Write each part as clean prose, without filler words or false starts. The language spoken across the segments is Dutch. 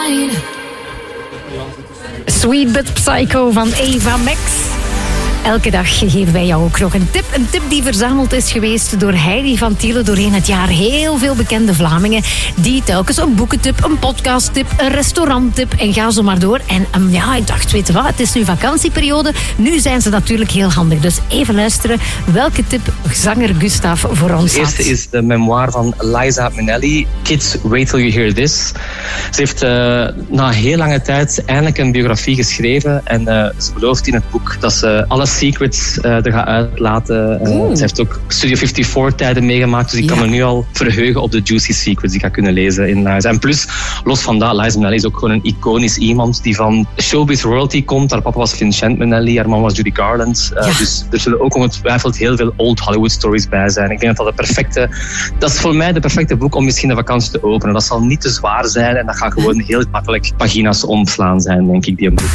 Sweet But Psycho van Ava Max. Elke dag geven wij jou ook nog een tip. Een tip die verzameld is geweest door Heidi van Tielen doorheen het jaar. Heel veel bekende Vlamingen die telkens een boekentip, een podcasttip, een restauranttip en ga zo maar door. En ik dacht, weet je wat, het is nu vakantieperiode. Nu zijn ze natuurlijk heel handig. Dus even luisteren welke tip zanger Gustav voor ons had. De eerste is de memoir van Liza Minnelli. Kids, wait till you hear this. Ze heeft na heel lange tijd eindelijk een biografie geschreven. En ze belooft in het boek dat ze alle secrets er gaat uitlaten. Ze heeft ook Studio 54-tijden meegemaakt, dus ik kan me nu al verheugen op de juicy secrets die ik ga kunnen lezen in Liza. En plus, los van dat, Liza Minnelli is ook gewoon een iconisch iemand die van showbiz royalty komt. Haar papa was Vincent Minnelli, haar mama was Judy Garland. Dus er zullen ook ongetwijfeld heel veel old Hollywood stories bij zijn. Ik denk dat is voor mij de perfecte boek om misschien de vakantie te openen. Dat zal niet te zwaar zijn en dat gaat gewoon heel makkelijk pagina's omslaan zijn, denk ik, die boek.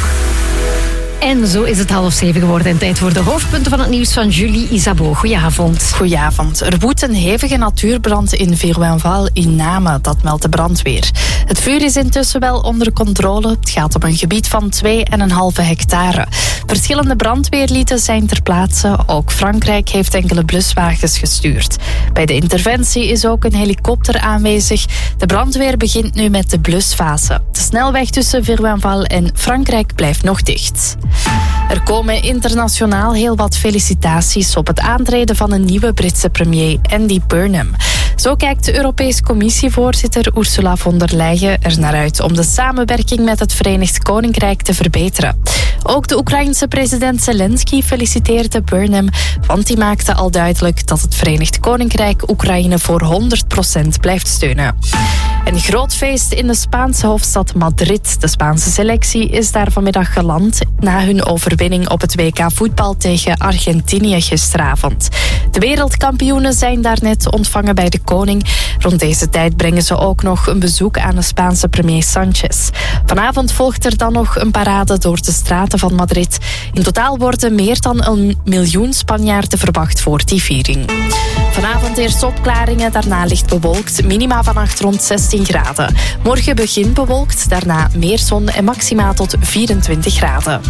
En zo is het 6:30 geworden en tijd voor de hoofdpunten van het nieuws van Julie Isabeau. Goedenavond. Goedenavond. Er woedt een hevige natuurbrand in Veruinval in Namen, dat meldt de brandweer. Het vuur is intussen wel onder controle. Het gaat om een gebied van 2,5 hectare. Verschillende brandweerlieden zijn ter plaatse. Ook Frankrijk heeft enkele bluswagens gestuurd. Bij de interventie is ook een helikopter aanwezig. De brandweer begint nu met de blusfase. De snelweg tussen Veruinval en Frankrijk blijft nog dicht. Er komen internationaal heel wat felicitaties op het aantreden van een nieuwe Britse premier, Andy Burnham. Zo kijkt de Europese Commissievoorzitter Ursula von der Leyen er naar uit om de samenwerking met het Verenigd Koninkrijk te verbeteren. Ook de Oekraïense president Zelensky feliciteerde Burnham, want die maakte al duidelijk dat het Verenigd Koninkrijk Oekraïne voor 100% blijft steunen. Een groot feest in de Spaanse hoofdstad Madrid. De Spaanse selectie is daar vanmiddag geland na hun overwinning op het WK voetbal tegen Argentinië gisteravond. De wereldkampioenen zijn daarnet ontvangen bij de koning. Rond deze tijd brengen ze ook nog een bezoek aan de Spaanse premier Sanchez. Vanavond volgt er dan nog een parade door de straten van Madrid. In totaal worden meer dan 1 miljoen Spanjaarden verwacht voor die viering. Vanavond eerst opklaringen, daarna licht bewolkt. Minima vannacht rond 16 graden. Morgen begint bewolkt, daarna meer zon en maxima tot 24 graden.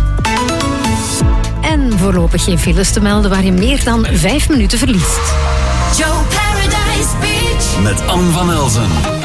En voorlopig geen files te melden waar je meer dan 5 minuten verliest. Joe Paradise Beach met Anne van Elzen.